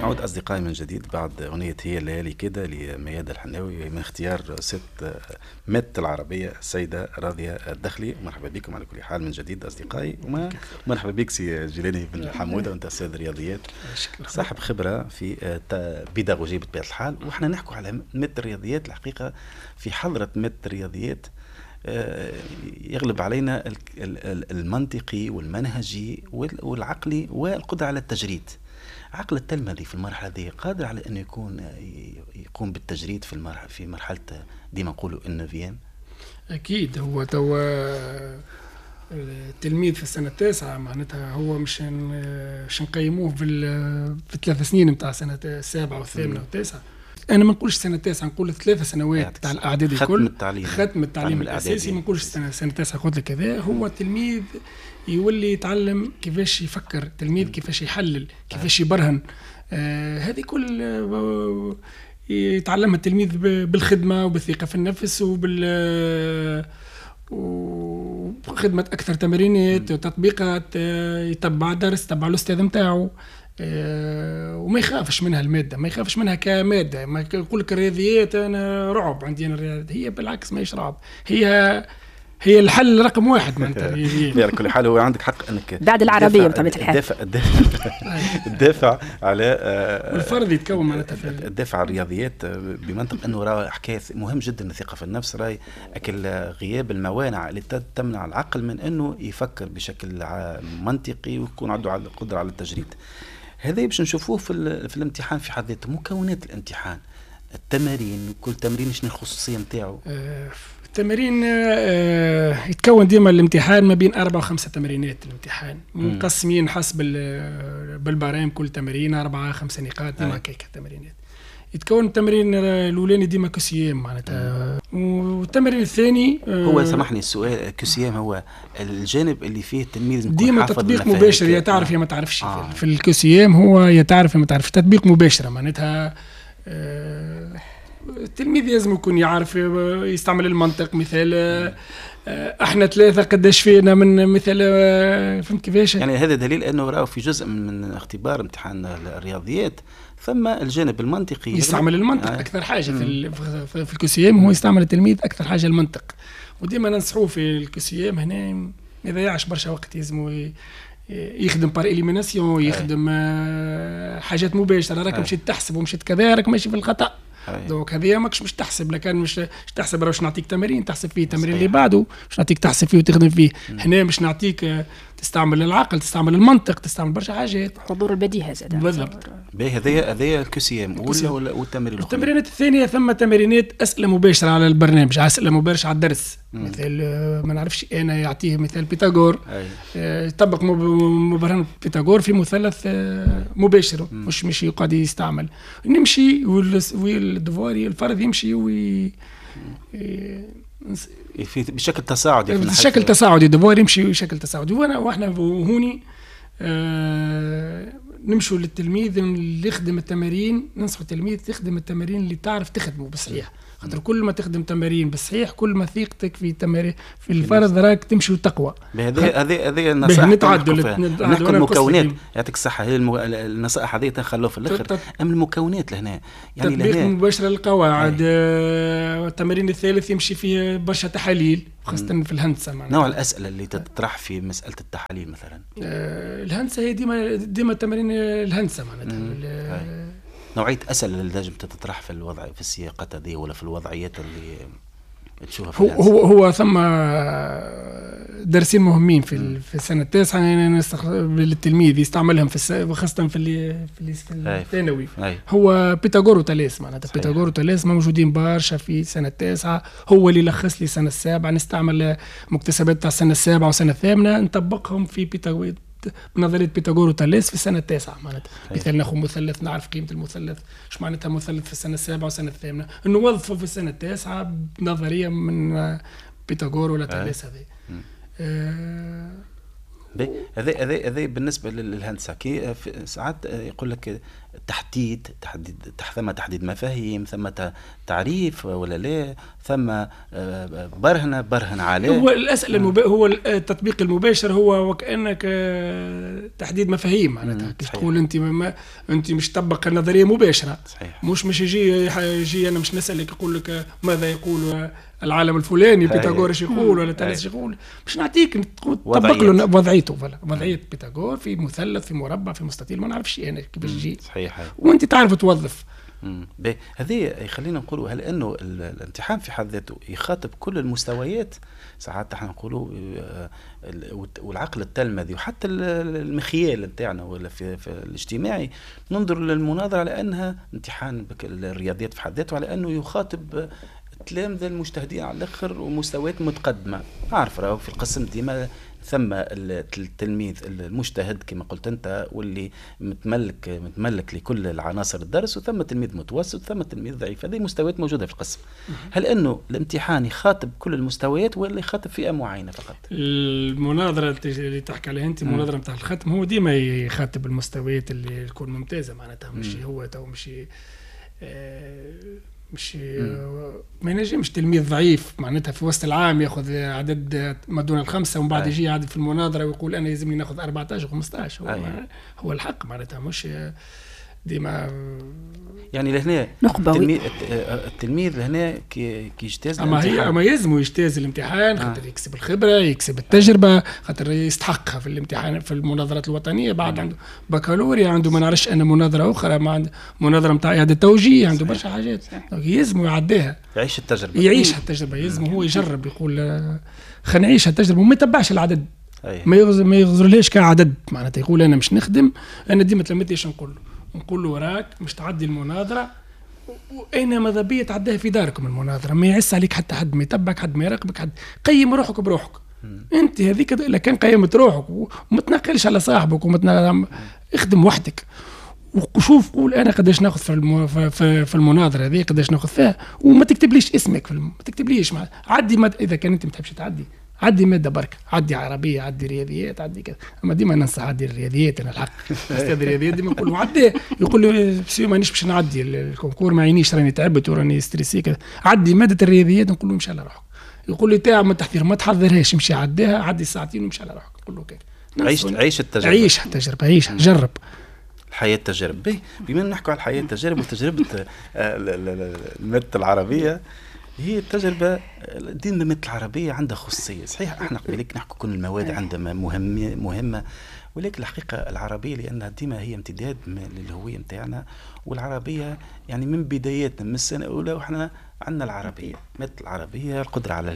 نعود أصدقائي من جديد بعد أغنية هي الليالي كده لميادة الحناوي من اختيار ست مت العربية السيدة راضية الدخلي. مرحبا بكم على كل حال من جديد أصدقائي، ومرحبا بك سي جيلاني بن حمودة، وأنت أستاذ رياضيات صاحب خبرة في بيداغوجية بطبيعة الحال. وإحنا نحكوا على مت الرياضيات. الحقيقة في حضرة مت الرياضيات يغلب علينا المنطقي والمنهجي والعقلي والقدرة على التجريد. عقل التلمذي في المرحلة هذه قادر على أن يقوم بالتجريد في مرحلة ديما نقولوا النوفيام. أكيد هو التلميذ في السنة التاسعة معناتها هو مش نقيموه في 3 سنين متاع سنة السابعة والثامنة والتاسعة. أنا ما نقولش سنة التاسعة، نقول 3 سنوات تاع الأعداد الكل، ختم التعليم الأساسي. ما نقولش سنة التاسعة قلت لك كذا. هو التلميذ يولي يتعلم كيفاش يفكر، التلميذ كيفاش يحلل، كيفاش يبرهن. هذه كل يتعلمها التلميذ بالخدمة وبالثقة في النفس وخدمة أكثر تمارينات وتطبيقات، يتبع درس، يتبع الأستاذ متاعه، وما يخافش منها المادة، ما يخافش منها كمادة. ما يقول لك الرياضيات أنا رعب عندي أنا الرياضيات، هي بالعكس ما يشرب، هي الحل رقم 1 معناتها. على كل حال هو عندك حق انك بعد العربيه بطبيعه الحال الدافع على الفرد يتكون معناتها الدافع على الرياضيات بمنطق انه راه حكايه مهم جدا الثقه في النفس. راي اكل غياب الموانع اللي تمنع العقل من انه يفكر بشكل منطقي ويكون عنده القدره على التجريد. هذا باش نشوفوه في الامتحان في حد ذاته. مكونات الامتحان، التمارين، كل تمرين شنو الخصوصيه نتاعو؟ التمارين يتكون ديما الامتحان ما بين 4 و5 تمرينات. الامتحان مقسمين حسب بالبرامج، كل تمرين 4 5 نقاط ديما هكاك التمرينات. يتكون التمرين الاولاني ديما كسيام معناتها، والتمرين الثاني هو سامحني السؤال، كسيام هو الجانب اللي فيه التلميذ ديما تطبيق مباشر، يا تعرف يا ما تعرفش. في الكسيام هو يا تعرف يا ما تعرفش، تطبيق مباشر معناتها. التلميذ لازم يكون يعرف يستعمل المنطق. مثال احنا 3 قداش فينا من مثال، فهمت كيفاش؟ يعني هذا دليل انه راهو في جزء من اختبار امتحان الرياضيات ثم الجانب المنطقي يستعمل المنطق اكثر حاجه. في الكسيام هو يستعمل التلميذ اكثر حاجه المنطق. وديما ننصحوه في الكسيام هنا ما يضيعش برشا وقت، لازم يخدم بار إليميناسيون، يخدم حاجات مباشره. راك مشيت تحسب ومشيت كذا، راك ماشي في الخطا. دوك هذه ماكش مش تحسب، لكن مش تحسب باش نعطيك تمرين تحسب فيه التمرين اللي بعده، مش نعطيك تحسب فيه وتخدم فيه. هنا مش نعطيك تستعمل العقل، تستعمل المنطق، تستعمل برشا حاجات، حضور البديهه زاد. بالضبط. هذايا الكسيام والتمرين. التمرينات الثانيه ثم تمرينات اسئله مباشره على البرنامج، اسئله مباشره على الدرس. مثال ما نعرفش انا يعطيه مثال بيتاغور، يطبق مبرهن بيتاغور في مثلث مباشر، مش يقعد يستعمل. نمشي والدفواري الفرد يمشي بشكل تصاعدي، بشكل تصاعدي الدفوار يمشي بشكل تصاعدي. واحنا هوني نمشوا للتلميذ اللي يخدم التمارين، ننصح التلميذ تخدم التمارين اللي تعرف تخدمه بالصحيح. خاطر كل ما تخدم تمارين بالصحيح كل ما ثقتك في التمارين في الفرد راك تمشي وتقوى. هذه النصائح. نحكي المكونات يعطيك الصحه. هي النصائح هذه تنخلوها في الاخر. اما المكونات لهنا يعني تطبيق مباشر للقواعد. التمرين الثالث يمشي فيه برشا تحاليل خاصه في الهندسه. نوع الاسئله اللي تطرح في مساله التحاليل مثلا. الهندسه هي ديما تمارين الهندسه معناتها. نوعية أسئلة اللي لازم تطرح في الوضع في السياقات هذه ولا في الوضعيات اللي تشوفها في هو ثم درسين مهمين في السنة التاسعة للتلميذ يستعملهم خاصة في الثانوي. هو بيتاغور وتاليس معناتها. بيتاغور وتاليس موجودين برشا في السنة التاسعة. هو اللي لخص لي السنة السابعة. نستعمل مكتسبات تاع السنة السابعة والسنة الثامنة نطبقهم في بيتاغور بنظرية بيتاغور وتاليس في السنة التاسعة معناتها. مثال ناخذ مثلث، نعرف قيمة المثلث ايش معناتها مثلث في السنة السابعة والسنة الثامنة، نوظفه في السنة التاسعة بنظرية من بيتاغور ولا تاليس. هذه هذا بالنسبه للهندسه. كي ساعات يقول لك تحديد ثم تحديد مفاهيم، ثم تعريف ولا لا، ثم برهن عليه. هو الاسئله هو التطبيق المباشر هو وكانك تحديد مفاهيم معناتها. تقول انت مش تطبق النظريه مباشره. صحيح. مش يجي انا مش نسالك يقول لك ماذا يقول العالم الفلاني، بيتاغور ايش يقول ولا تاليس يقول، مش نعطيك تطبق له وضعيته. وضعيه بيتاغور في مثلث، في مربع، في مستطيل، ما نعرفش انا كيفاش يجي. صحيح. وانت تعرف توظف. هذه يخلينا نقولوا هل انه الامتحان في حد ذاته يخاطب كل المستويات؟ ساعات احنا نقولوا والعقل التلمذي وحتى المخيال نتاعنا ولا في الاجتماعي ننظر للمناظره على انها امتحان الرياضيات في حد ذاته، على انه يخاطب التلامذة المجتهدين على الاخر ومستويات متقدمه. اعرف راهو في القسم ديما ثم التلميذ المجتهد كما قلت انت واللي متملك لكل العناصر الدرس، وثم تلميذ متوسط، ثم تلميذ ضعيف. هذه مستويات موجوده في القسم. هل انه الامتحان يخاطب كل المستويات ولا يخاطب فئه معينه فقط؟ المناظره اللي تحكي عليها انت، المناظره نتاع الختم، هو ديما يخاطب المستويات اللي تكون ممتازه معناتها. مش هو تو مش ما ينجمش تلميذ ضعيف معناتها في وسط العام ياخذ عدد ما دون ال5 ومن بعد يجي عدد في المناظره ويقول انا لازمني ناخذ 14 و15. هو الحق معناتها مش ديما يعني لهنا التلميذ لهنا كي يجتاز الامتحان. اما يلزموا يجتاز الامتحان خاطر يكسب الخبره، يكسب التجربه، خاطر يستحقها في الامتحان في المناظرات الوطنيه. بعد عنده بكالوريا، عنده ما نعرفش انا مناظره اخرى، ما عنده مناظره نتاع اعاده توجيه، عنده برشا حاجات يلزموا يعديها، يعيش التجربه، يلزموا هو يجرب، يقول خلينا نعيش التجربه وما يتبعش العدد. ما يغزرليش كعدد معناتها. يقول انا مش نخدم، انا ديما تلميذي ايش نقول له وراك مش تعدي المناظره، واين ماذا بيا تعديها في داركم المناظره، ما يعس عليك حتى حد ما يتبعك، حد ما يراقبك، حد قيم روحك بروحك. انت هذيك اذا كان قيمت روحك وما تنقلش على صاحبك اخدم وحدك وشوف قول انا قداش ناخذ في المناظره هذه، قداش ناخذ فيها، وما تكتبليش اسمك ما تكتبليش عدي اذا كان انت ما تحبش تعدي عدي ماده برك، عدي عربيه، عدي رياضيات، عدي كذا. اما ديما ننصح عدي الرياضيات. انا الحق استاذ الرياضيات ديما نقول له عدي، يقول لي بس مانيش باش نعدي الكونكور، ما عينيش راني تعبت وراني ستريسي كذا. عدي ماده الرياضيات، نقول له مشى على روحك. يقول لي تاع ما تحضير ما تحضرهاش، امشي عديها، عدي ساعتين ومشي على روحك. نقول له كذا عيش التجربه، عيش التجربه، عيش جرب الحياة تجارب. بما نحكوا على الحياة تجارب وتجربة المادة العربية، هي التجربة ديما المادة العربية عندها خصوصية. صحيح احنا قبلك نحكوا كل المواد عندها مهمة، ولكن الحقيقة العربية لأنها ديما هي امتداد للهوية متاعنا. والعربية يعني من بداياتنا من السنة الأولى وإحنا عندنا العربية، مادة العربية، القدرة على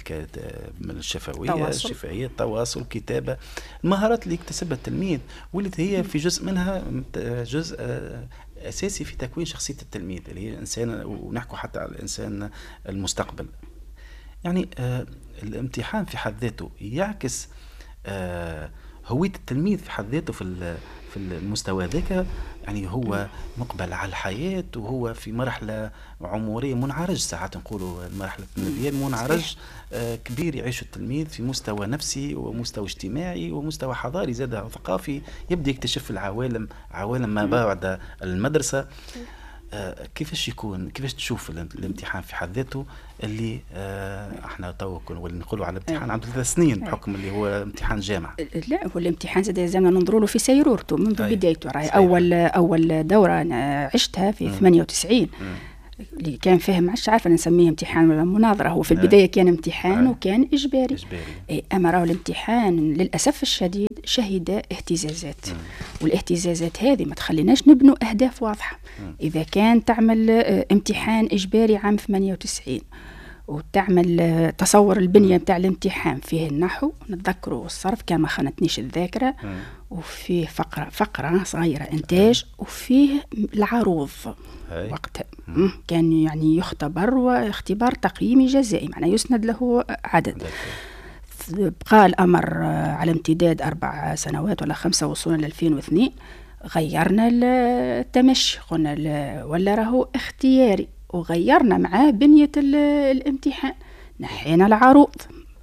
الشفوية، التواصل، الكتابة، المهارات اللي يكتسبها التلميذ، واللي هي في جزء منها جزء أساسي في تكوين شخصية التلميذ اللي هي إنسان، ونحكوا حتى على الإنسان المستقبل. يعني الامتحان في حد ذاته يعكس هوية التلميذ في حد ذاته في المستوى ذاك. يعني هو مقبل على الحياة وهو في مرحلة عمرية منعرج، ساعات نقولوا مرحلة النبيان منعرج كبير يعيش التلميذ في مستوى نفسي ومستوى اجتماعي ومستوى حضاري زاد ثقافي، يبدأ يكتشف العوالم، عوالم ما بعد المدرسة. كيفاش تشوف الامتحان في حد ذاته اللي احنا توكل ولا نقولوا على الامتحان عنده 3 سنين بحكم اللي هو امتحان جامعة؟ لا، هو الامتحان زاد زعما ننظروا له في سيرورته منذ بدايته. راهي اول دورة أنا عشتها في 98 اللي كان فيه ما عادش عارفه نسميه امتحان ولا مناظره. هو في البدايه كان امتحان وكان اجباري. اما راه الامتحان للاسف الشديد شهد اهتزازات، والاهتزازات هذه ما تخليناش نبنوا اهداف واضحه. اذا كان تعمل امتحان اجباري عام 98 وتعمل تصور البنيه بتاع الامتحان فيه النحو نتذكروا والصرف كان ما خانتنيش الذاكره، وفيه فقره صغيره انتاج، وفيه العروض وقتها كان يعني يختبر واختبار تقييمي جزائي، معناه يسند له عدد. بقى الأمر على امتداد 4 سنوات ولا 5 وصولا ل 2002 غيرنا التمشي، قلنا ولا راهو اختياري، وغيرنا معاه بنية الامتحان، نحينا العروض،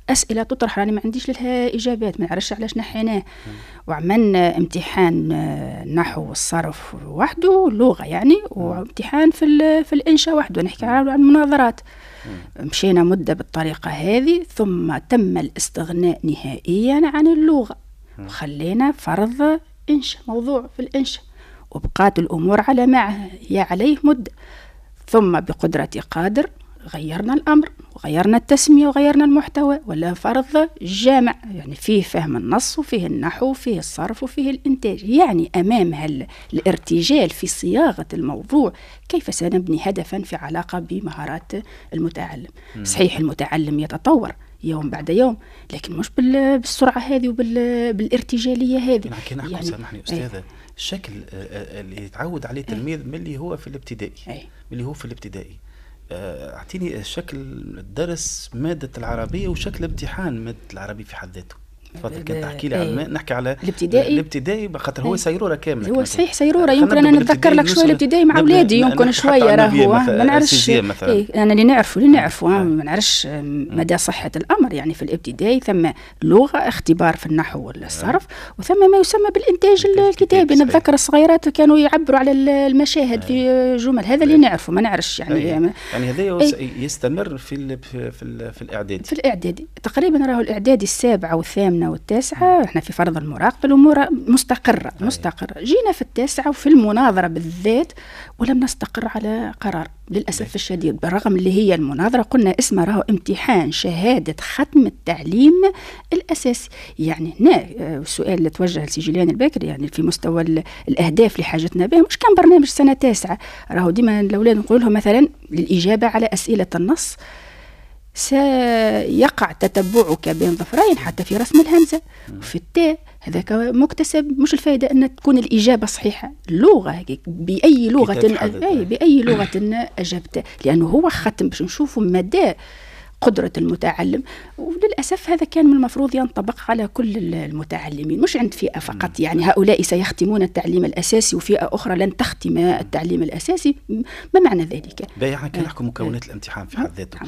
أسئلة تطرح راني ما عنديش لها إجابات، ما نعرفش علاش نحيناه. وعملنا امتحان النحو والصرف وحده، اللغة يعني، وامتحان في الإنشاء وحده، نحكي عن المناظرات. مشينا مدة بالطريقة هذه، ثم تم الاستغناء نهائيا عن اللغة، وخلينا فرض إنشاء، موضوع في الإنشاء، وبقات الأمور على ما هي عليه مدة. ثم بقدرة قادر غيرنا الأمر، وغيرنا التسمية، وغيرنا المحتوى، ولا فرض جامع، يعني فيه فهم النص، وفيه النحو، وفيه الصرف، وفيه الإنتاج. يعني أمام الارتجال في صياغة الموضوع كيف سنبني هدفا في علاقة بمهارات المتعلم؟ صحيح المتعلم يتطور يوم بعد يوم، لكن مش بالسرعة هذه وبالارتجالية هذه. يعني سامحني أستاذة، الشكل اللي يتعود عليه التلميذ من اللي هو في الابتدائي، اعطيني شكل الدرس مادة العربية وشكل امتحان مادة العربية في حد ذاته. تفضل كنت تحكي لي على نحكي على الابتدائي خاطر هو سيروره كامله. هو صحيح سيروره، يمكن انا نتذكر لك شويه الابتدائي مع اولادي، يمكن شويه راهو ما نعرفش. انا اللي نعرفه ما نعرفش مدى صحه الامر. يعني في الابتدائي ثم لغه، اختبار في النحو والصرف، وثم ما يسمى بالانتاج الكتابي. نتذكر الصغيرات كانوا يعبروا على المشاهد في جمل، هذا اللي نعرفه، ما نعرفش يعني هذا يستمر في الاعدادي تقريبا. راهو الاعدادي السابعه والثامنه والتاسعة احنا في فرض المراقبة، الأمور مستقرة. جينا في التاسعة وفي المناظرة بالذات ولم نستقر على قرار للأسف الشديد. بالرغم اللي هي المناظرة قلنا اسمها راهو امتحان شهادة ختم التعليم الأساسي. يعني هنا السؤال اللي توجه لسجلان البكري، يعني في مستوى الأهداف اللي حاجتنا بها، مش كان برنامج سنة تاسعة. راهو ديما الأولاد نقول لهم مثلا للإجابة على أسئلة النص سيقع تتبعك بين ظفرين حتى في رسم الهمزة وفي التاء، هذاك مكتسب. مش الفائدة أن تكون الإجابة صحيحة، لغة بأي لغة أجبت، لأنه هو ختم باش نشوفوا مدى قدرة المتعلم. وللأسف هذا كان من المفروض ينطبق على كل المتعلمين، مش عند فئة فقط. يعني هؤلاء سيختمون التعليم الأساسي وفئة أخرى لن تختم التعليم الأساسي. ما معنى ذلك؟ يعني كان نحكم مكونات الامتحان في حد ذاته.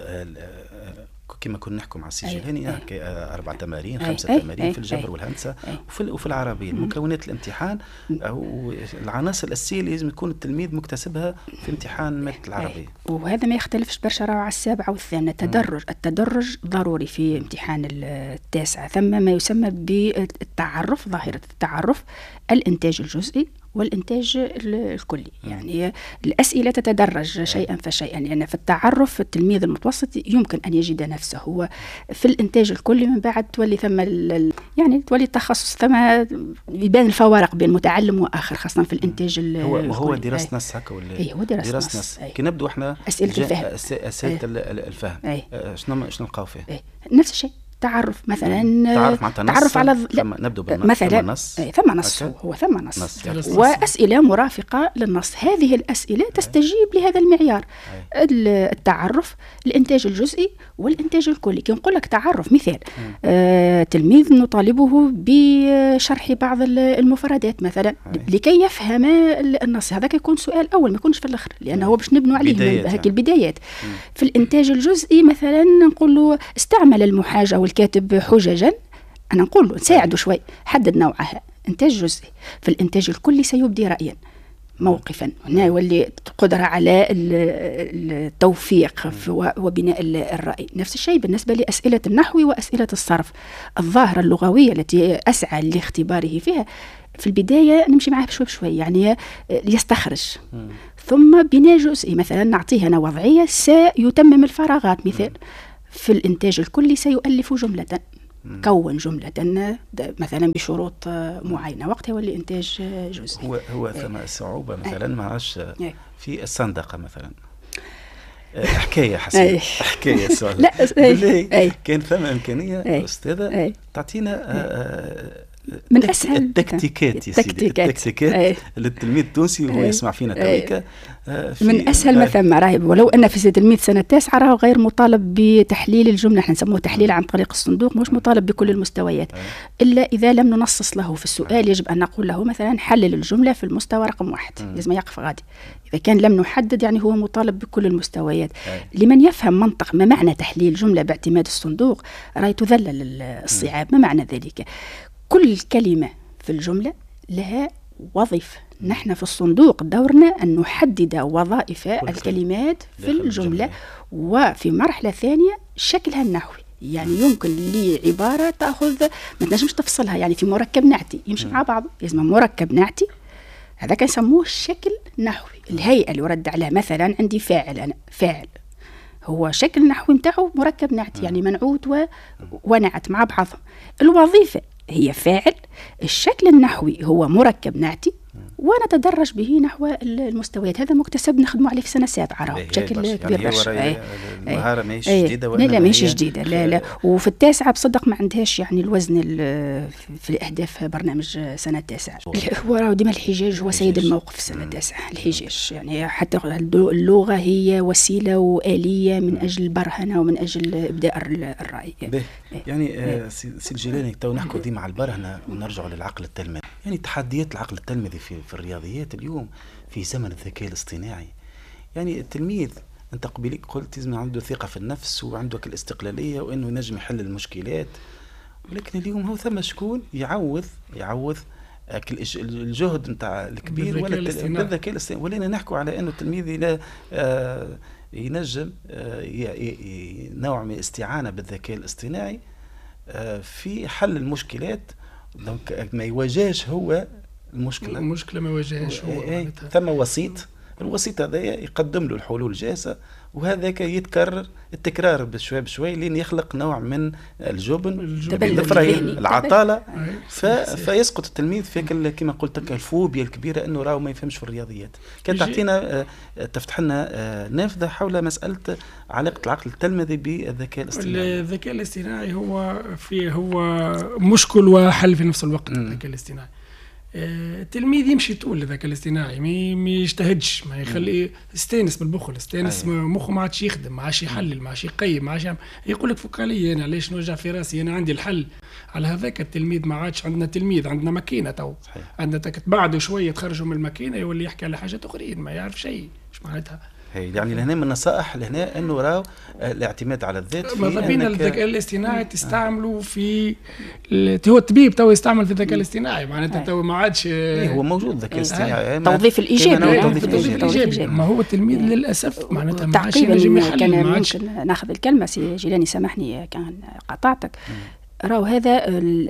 كما كنا نحكم على السجلاني، 4 تمارين 5 تمارين في الجبر والهندسة وفي العربية. مكونات الامتحان أو العناصر الأساسية اللي لازم يكون التلميذ مكتسبها في امتحان مادة العربية. وهذا ما يختلفش برشا على السابعة والثامنة. التدرج ضروري في امتحان التاسعة. ثم ما يسمى بالتعرف، ظاهرة التعرف، الإنتاج الجزئي والإنتاج الكلي. يعني الأسئلة تتدرج شيئا فشيئا. يعني في التعرف التلميذ المتوسط يمكن أن يجد نفسه هو في الإنتاج الكلي، من بعد تولي ثم يعني تولي التخصص، ثم يبان الفوارق بين متعلم وآخر، خاصة في الإنتاج الكلي. هو دراسة نص هكا ولا؟ هو دراسة نص. كي نبدو احنا أسئلة الفهم. أسئلة الفهم. شنو نلقاو فيه؟ نفس الشيء. تعرف مثلا، تعرف على نبدو بالنص. مثلا ثم نص، هو ثم نص وأسئلة مرافقة للنص. هذه الأسئلة تستجيب لهذا المعيار، التعرف، الإنتاج الجزئي والإنتاج الكلي. كي نقول لك تعرف، مثال تلميذ نطالبه بشرح بعض المفردات مثلا لكي يفهم النص، هذا يكون سؤال أول، ما يكونش في الآخر، لأنه هو باش نبنوا عليه هيك البدايات. في الإنتاج الجزئي مثلا نقول له استعمل المحاجة والكاتب حججا، أنا نقول له نساعده شوي، حدد نوعها، إنتاج جزئي. في الإنتاج الكلي سيبدي رأيا موقفا، هنا يولي قدرة على التوفيق وبناء الرأي. نفس الشيء بالنسبة لأسئلة النحو وأسئلة الصرف. الظاهرة اللغوية التي أسعى لاختباره فيها في البداية نمشي معاه بشوي بشوي، يعني يستخرج، ثم بناء جزئي. مثلا نعطيه أنا وضعية سيتمم الفراغات، مثال في الإنتاج الكلي سيؤلف جملة، كون جملة مثلا بشروط معينة، وقتها يولي إنتاج جزئي. هو ثم صعوبة مثلا معاش في الصندقة مثلا. حكاية حسين، حكاية سؤال. لا كان ثم إمكانية أستاذة تعطينا من اسهل التكتيكات يا سيدي، التكتيكات للتلميذ التونسي وهو يسمع فينا تويكا من اسهل ما ثم. راهي ولو ان في تلميذ سنه تاسعه راهو غير مطالب بتحليل الجمله، احنا نسموه تحليل عن طريق الصندوق، مش مطالب بكل المستويات الا اذا لم ننصص له في السؤال. يجب ان نقول له مثلا حلل الجمله في المستوى رقم 1، لازم يقف غادي. اذا كان لم نحدد يعني هو مطالب بكل المستويات. لمن يفهم منطق ما معنى تحليل جمله باعتماد الصندوق راهي تذلل الصعاب. ما معنى ذلك؟ كل كلمه في الجمله لها وظيفة. نحن في الصندوق دورنا أن نحدد وظائف الكلمات في الجملة، وفي مرحلة ثانية شكلها النحوي. يعني يمكن لي عبارة تأخذ ما تنجمش تفصلها، يعني في مركب نعتي يمشي مع بعض، لازم مركب نعتي هذا كان يسموه الشكل النحوي. الهيئة اللي يرد عليها مثلا عندي فاعل، أنا فاعل هو شكل النحوي متاعه مركب نعتي، يعني منعوت ونعت مع بعضهم. الوظيفة هي فاعل، الشكل النحوي هو مركب نعتي، ونتدرج به نحو المستويات. هذا مكتسب نخدمه عليه في سنة 7 بشكل كبير برشا. المهارة ماهيش جديدة ولا لا ماهيش جديدة، لا. وفي التاسعة بصدق ما عندهاش يعني الوزن في الأهداف برنامج سنة 9. هو راهو ديما الحجاج هو سيد الموقف في سنة 9. الحجاج يعني حتى اللغة هي وسيلة وآلية من أجل البرهنة ومن أجل إبداء الرأي. يعني سي الجيلاني تو نحكوا ديما على البرهنة ونرجعوا للعقل التلميذي. يعني تحديات العقل التلميذي في الرياضيات اليوم في زمن الذكاء الاصطناعي. يعني التلميذ انت قبلك قلت لازم عنده ثقة في النفس وعنده الاستقلالية وانه ينجم يحل المشكلات، ولكن اليوم هو ثم شكون يعوض الجهد نتاع الكبير ولا بالذكاء الاصطناعي. ولينا نحكوا على انه التلميذ لا ينجم نوع من الاستعانة بالذكاء الاصطناعي في حل المشكلات، ما يواجهش هو المشكلة ما يواجهش هو. ثم وسيط، الوسيط هذا يقدم له الحلول جاهزة، وهذاك يتكرر التكرار بشوي لين يخلق نوع من الجبن العطالة، فيسقط التلميذ في كما قلت لك الفوبيا الكبيرة انه راهو ما يفهمش في الرياضيات. كان تعطينا تفتح لنا نافذة حول مسألة علاقة العقل التلميذي بالذكاء الاصطناعي. الذكاء الاصطناعي هو مشكل وحل في نفس الوقت. الذكاء الاصطناعي التلميذ يمشي طول الذكاء الاصطناعي ما يجتهدش، ما يخلي يستانس بالبخل، يستانس مخه ما عادش يخدم، ما عادش يحلل، ما عادش يقيم، ما عادش يقول لك فوكاليه انا علاش نوجع في راسي، انا عندي الحل على هذاك. التلميذ ما عادش عندنا تلميذ، عندنا ماكينه تو. عندنا بعد شويه تخرجوا من الماكينه يولي يحكي على حاجات اخرين ما يعرف شيء. ايش معناتها؟ يعني لهنا من النصائح لهنا انه راهو الاعتماد على الذات. ماذا بينا الذكاء الاصطناعي تستعملوا في هو الطبيب تو يستعمل في الذكاء الاصطناعي، معناتها تو ما عادش هو موجود الذكاء الاصطناعي توظيف الايجابي. ما هو التلميذ للاسف معناتها ما عادش ينجم يحل. ممكن ناخذ الكلمه سي جيلاني سامحني كان قاطعتك. راهو هذا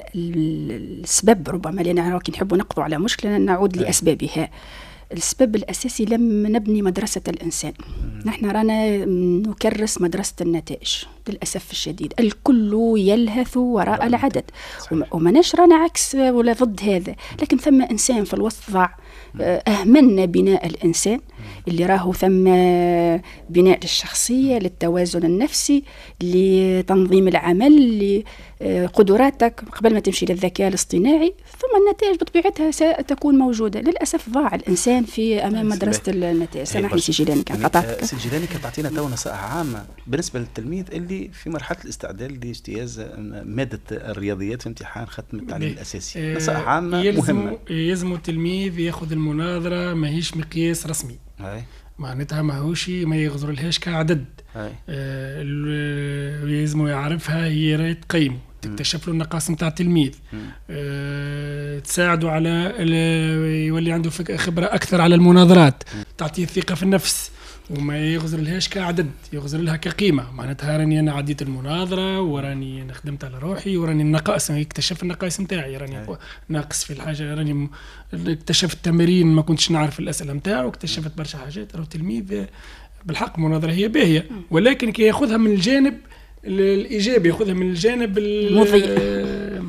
السبب ربما لأننا كي نحبوا نقضوا على مشكلة نعود لأسبابها. السبب الأساسي لم نبني مدرسة الإنسان. نحن رانا نكرس مدرسة النتائج للأسف الشديد. الكل يلهث وراء العدد ومناش رانا عكس ولا ضد هذا، لكن ثم إنسان في الوسط ضاع. أهملنا بناء الإنسان اللي راهو ثم بناء للشخصية، للتوازن النفسي، لتنظيم العمل، لقدراتك قبل ما تمشي للذكاء الاصطناعي، ثم النتائج بطبيعتها ستكون موجودة. للأسف ضاع الإنسان في أمام مدرسة النتائج. سامحني سي جيلاني كان قطعتك. سي جيلاني كان تعطينا تو نصائح عامة بالنسبة للتلميذ اللي في مرحلة الاستعداد لاجتياز مادة الرياضيات في امتحان ختم التعليم الأساسي. نصائح عامة مهمة. يلزم التلميذ ياخذ المناظرة ماهيش مقياس رسمي. معناتها ماهوش ما يغزر لهاش كعدد. يلزم يعرفها هي تقيمه، تكتشف له النقاص نتاع التلميذ، تساعده على يولي عنده خبرة أكثر على المناظرات، تعطيه الثقة في النفس، وما يغزر لهاش كعدد، يغزر لها كقيمة. معناتها راني أنا عديت المناظرة وراني خدمت على روحي وراني النقائص، اكتشف النقائص نتاعي، راني ناقص في الحاجة، راني اكتشفت التمارين ما كنتش نعرف الأسئلة نتاعه، واكتشفت برشا حاجات. راه التلميذ بالحق مناظرة هي باهية، ولكن كي ياخذها من الجانب الإيجابي، ياخذها من الجانب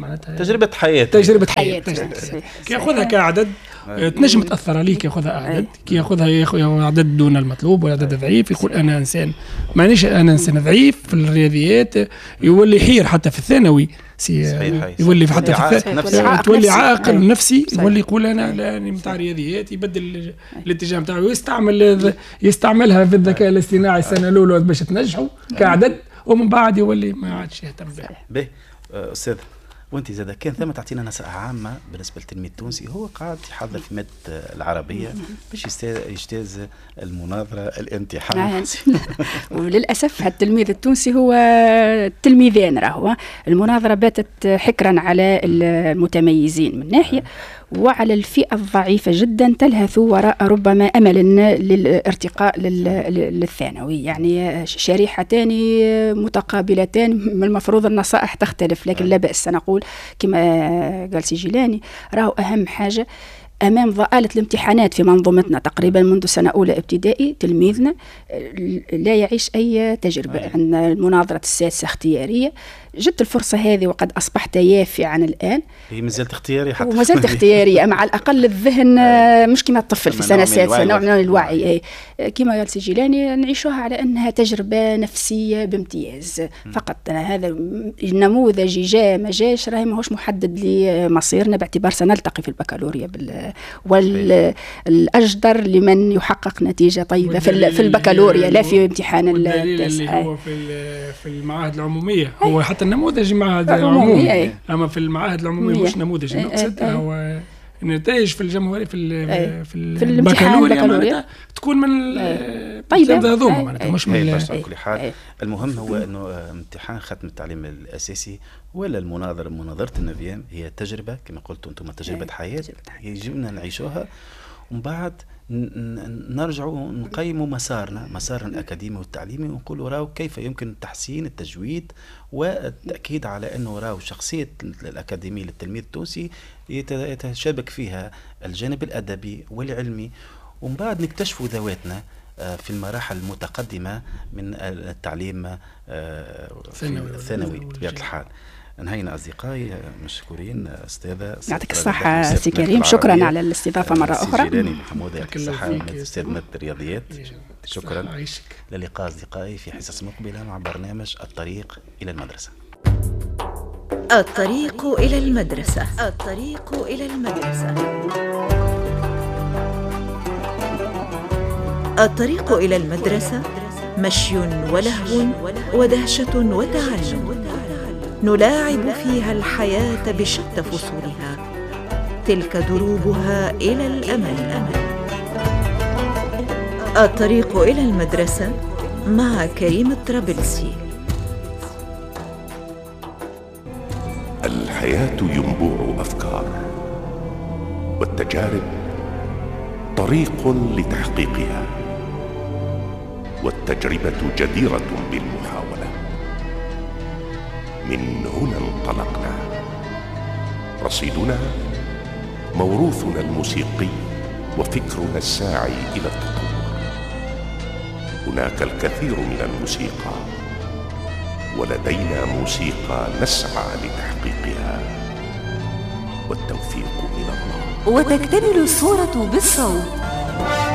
معناتها تجربة حياة كي ياخذها كعدد تنجم تأثر عليه، كي ياخذها أعداد، كي ياخذها عدد دون المطلوب ولا عدد ضعيف، يقول أنا إنسان مانيش أنا إنسان ضعيف في الرياضيات، يولي حير حتى في الثانوي، يولي حتى في تولي عاقل نفسي، يولي يقول أنا لاني متاع رياضيات، يبدل الاتجاه متاعه يستعملها في الذكاء الاصطناعي السنة الأولى باش تنجحوا كعدد، ومن بعد يولي ما عادش يهتم به. أستاذ وانت زاد كان ثم تعطينا نصائح عامة بالنسبة للتلميذ التونسي هو قاعد يحضر في مادة العربية باش يجتاز المناظرة الامتحان. وللأسف التلميذ التونسي هو تلميذين، راهو المناظرة باتت حكرا على المتميزين من ناحية، وعلى الفئة الضعيفة جدا تلهث وراء ربما أمل للارتقاء للثانوي، يعني شريحتان متقابلتان، من المفروض النصائح تختلف، لكن لا بأس نقول كما قال سي جيلاني، راهو أهم حاجة أمام ضآلة الامتحانات في منظومتنا تقريبا منذ سنة أولى ابتدائي، تلميذنا لا يعيش أي تجربة. عندنا المناظرة السادسة اختيارية، جدت الفرصة هذه وقد أصبحت يافعا الآن. هي مازالت اختيارية حتى ومازالت اختيارية، مع الأقل الذهن مش كما الطفل في السنة السادسة، نوع من الوعي. كما قال سي جيلاني نعيشوها على أنها تجربة نفسية بامتياز فقط. هذا النموذج جاء ما جاش راهي ماهوش محدد لمصيرنا، باعتبار سنلتقي في البكالوريا والأجدر لمن يحقق نتيجة طيبة في البكالوريا لا في امتحان التاسع. هو في المعاهد العمومية هو حتى النموذج معهد عمومي، أما في المعاهد العمومية مش نموذج، نقصد هو النتائج في الجمهوري في البكالوريا تكون من طيبة هذوما معناتها مش من على كل حال. المهم هو انه امتحان ختم التعليم الاساسي ولا مناظرة النظام هي تجربة كما قلتوا انتم، تجربة حياة يجبنا نعيشوها، ومن بعد نرجعوا نقيموا مسارنا الأكاديمي والتعليمي، ونقولوا راو كيف يمكن تحسين التجويد والتأكيد على أنه راو شخصية الأكاديمي للتلميذ التونسي يتشابك فيها الجانب الأدبي والعلمي، ومن بعد نكتشفوا ذواتنا في المراحل المتقدمة من التعليم الثانوي بطبيعة الحال. انهينا أصدقائي، مشكورين أستاذة. يعطيك الصحة سي كريم، شكرا على الاستضافة مرة أخرى. جيلاني محمود يعطيك الصحة، أستاذ مادة الرياضيات. شكرا. للقاء أصدقائي في حصص مقبلة مع برنامج الطريق إلى المدرسة. الطريق إلى المدرسة. الطريق إلى المدرسة. الطريق إلى المدرسة مشي ولهو ودهشة وتعلم، نلاعب فيها الحياة بشتى فصولها، تلك دروبها إلى الأمل. الطريق إلى المدرسة مع كريم الطرابلسي. الحياة ينبوع أفكار، والتجارب طريق لتحقيقها، والتجربة جديرة بالمحاولة. من هنا انطلقنا، رصيدنا موروثنا الموسيقي وفكرنا الساعي إلى التطور. هناك الكثير من الموسيقى، ولدينا موسيقى نسعى لتحقيقها، والتوفيق من الله. وتكتمل الصورة بالصوت.